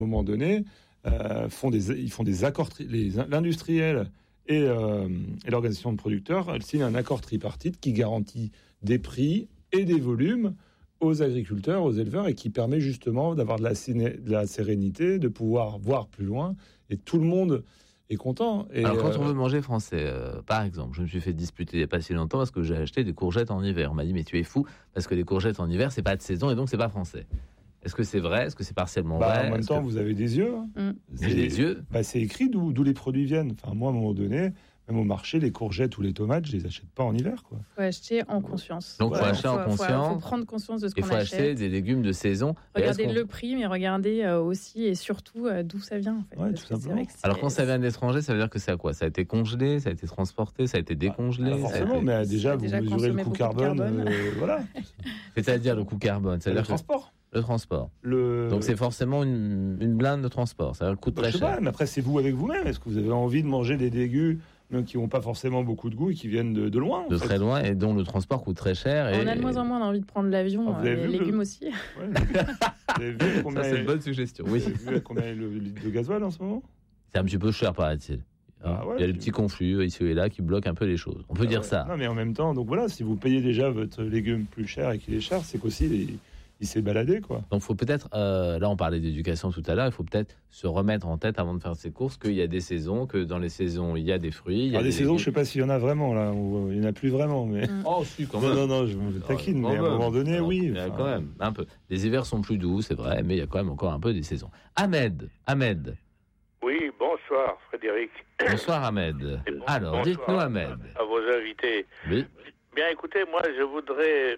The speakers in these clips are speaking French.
un moment donné, ils font des accords, l'industriel et l'organisation de producteurs, elles signent un accord tripartite qui garantit des prix et des volumes aux agriculteurs, aux éleveurs, et qui permet justement d'avoir de la sérénité, de pouvoir voir plus loin, et tout le monde est content. Et alors quand on veut manger français, par exemple, je me suis fait disputer il n'y a pas si longtemps parce que j'ai acheté des courgettes en hiver. On m'a dit mais tu es fou, parce que les courgettes en hiver c'est pas de saison et donc c'est pas français. Est-ce que c'est vrai? Est-ce que c'est partiellement vrai? En même temps, vous avez des yeux. J'ai des yeux. C'est écrit d'où les produits viennent. Enfin, moi, à un moment donné, même au marché, les courgettes ou les tomates, je les achète pas en hiver, quoi. Faut acheter en conscience. Donc, faut acheter en conscience. Faut prendre conscience de ce qu'on achète. Il faut acheter des légumes de saison. Regardez le prix, mais regardez aussi et surtout d'où ça vient, en fait. Ouais, tout simplement. Alors, quand ça vient de l'étranger, ça veut dire que c'est à quoi? Ça a été congelé, ça a été transporté, ça a été décongelé. Forcément, mais déjà, vous mesurez le coût carbone. Voilà. C'est-à-dire le coût carbone. C'est le transport. Le transport. Donc c'est forcément une blinde de transport. Ça coûte très cher. Je sais pas, mais après c'est vous avec vous-même. Est-ce que vous avez envie de manger des légumes qui n'ont pas forcément beaucoup de goût et qui viennent de loin? De très loin et dont le transport coûte très cher. On a de moins en moins envie de prendre l'avion, les légumes aussi. Ouais, vous avez vu combien c'est une bonne suggestion. Oui. Vous avez vu combien est le litre de gasoil en ce moment? C'est un petit peu cher, paraît-il. Il y a le petit conflit ici et là qui bloque un peu les choses. On peut dire ça. Non, mais en même temps, donc voilà, si vous payez déjà votre légume plus cher et qu'il est cher, c'est qu'aussi il s'est baladé, quoi. Donc, il faut peut-être, là, on parlait d'éducation tout à l'heure, il faut peut-être se remettre en tête avant de faire ses courses qu'il y a des saisons, que dans les saisons, il y a des fruits. Il y a des saisons, je ne sais pas s'il y en a vraiment, là. Il n'y en a plus vraiment, mais. Oh, si, quand même. Non, je me taquine, mais à un moment donné, oui. Il y a quand même un peu. Les hivers sont plus doux, c'est vrai, mais il y a quand même encore un peu des saisons. Ahmed. Oui, bonsoir, Frédéric. Bonsoir, Ahmed. Alors, bonsoir, dites-nous, Ahmed. À vos invités. Oui. Bien, écoutez, moi, je voudrais.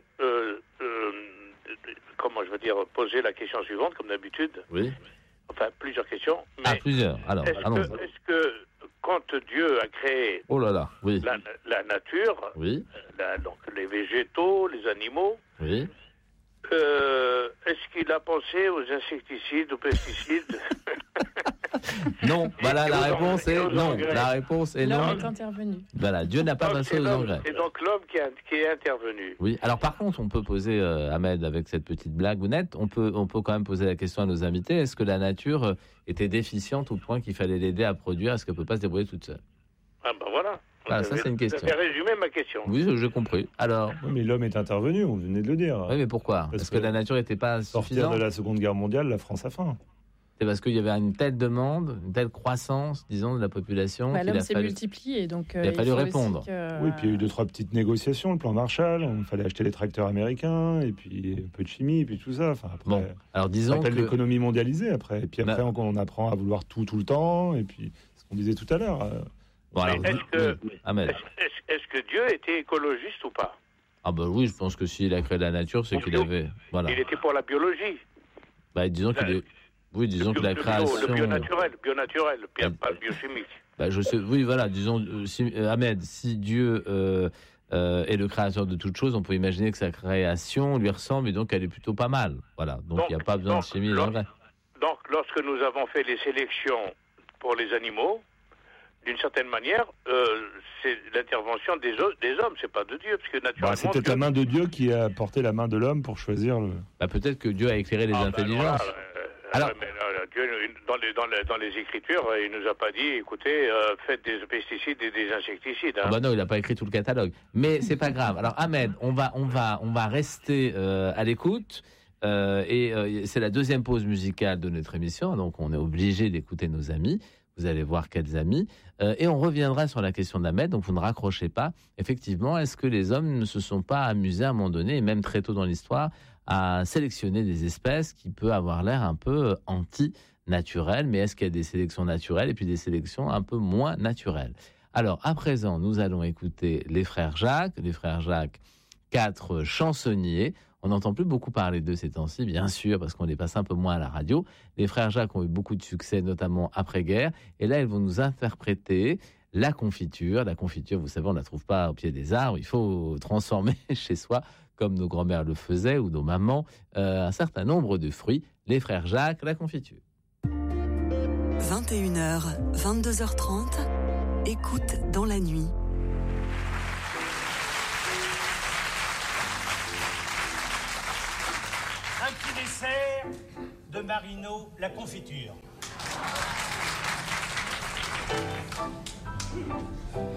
Poser la question suivante, comme d'habitude. Oui. Enfin, plusieurs questions. Mais plusieurs. Alors, est-ce que quand Dieu a créé oui. la nature, oui. Donc les végétaux, les animaux, oui. Est-ce qu'il a pensé aux insecticides, aux pesticides? Non, voilà, la réponse est non. La réponse est non. L'homme est intervenu. Voilà, Dieu n'a pas pensé aux engrais. C'est donc l'homme qui est intervenu. Oui, alors par contre, on peut poser, Ahmed, avec cette petite blague honnête, on peut quand même poser la question à nos invités, est-ce que la nature était déficiente au point qu'il fallait l'aider à produire? Est-ce qu'elle ne peut pas se débrouiller toute seule? Ah ben voilà. Voilà, ça c'est une question. Vous avez résumé ma question. Oui, j'ai compris. Alors. Oui, mais l'homme est intervenu, on venait de le dire. Oui, mais pourquoi? Parce que la nature n'était pas suffisante. Sortir de la Seconde Guerre mondiale, la France a faim. C'est parce qu'il y avait une telle demande, une telle croissance, disons, de la population. L'homme s'est multiplié, donc il a fallu répondre. Oui, puis il y a eu 2-3 petites négociations, le plan Marshall, il fallait acheter les tracteurs américains, et puis un peu de chimie, et puis tout ça. Enfin, après, bon, alors disons que l'économie mondialisée après. Et puis après, on apprend à vouloir tout le temps, et puis ce qu'on disait tout à l'heure. Bon, alors, est-ce que Dieu était écologiste ou pas? Ah ben oui, je pense que s'il a créé la nature, c'est qu'il avait... Voilà. Il était pour la biologie. Bah, disons qu'il est... Oui, disons que la création... Le bionaturel, pas le biochimique. Bah, je sais, oui, voilà, disons, Ahmed, si Dieu est le créateur de toutes choses, on peut imaginer que sa création lui ressemble et donc elle est plutôt pas mal. Voilà, donc il n'y a pas besoin de chimie et d'engrais. Donc, lorsque nous avons fait les sélections pour les animaux, d'une certaine manière, c'est l'intervention des hommes, c'est pas de Dieu, parce que naturellement... c'est peut-être la main de Dieu qui a porté la main de l'homme pour choisir le... Bah, peut-être que Dieu a éclairé les intelligences. Alors, Dieu, dans les Écritures, il nous a pas dit, écoutez, faites des pesticides et des insecticides. Hein. Bah non, il n'a pas écrit tout le catalogue. Mais c'est pas grave. Alors Ahmed, on va rester à l'écoute. C'est la deuxième pause musicale de notre émission, donc on est obligé d'écouter nos amis. Vous allez voir quels amis. Et on reviendra sur la question d'Ahmed, donc vous ne raccrochez pas. Effectivement, est-ce que les hommes ne se sont pas amusés à un moment donné, et même très tôt dans l'histoire, à sélectionner des espèces qui peuvent avoir l'air un peu anti-naturelles, mais est-ce qu'il y a des sélections naturelles et puis des sélections un peu moins naturelles? Alors, à présent, nous allons écouter les frères Jacques, 4 chansonniers. On n'entend plus beaucoup parler d'eux ces temps-ci, bien sûr, parce qu'on les passe un peu moins à la radio. Les frères Jacques ont eu beaucoup de succès, notamment après-guerre. Et là, ils vont nous interpréter la confiture. La confiture, vous savez, on ne la trouve pas au pied des arbres. Il faut transformer chez soi, comme nos grands-mères le faisaient, ou nos mamans, un certain nombre de fruits. Les frères Jacques, la confiture. 21h, 22h30, écoute dans la nuit. Un petit dessert de Marino la confiture.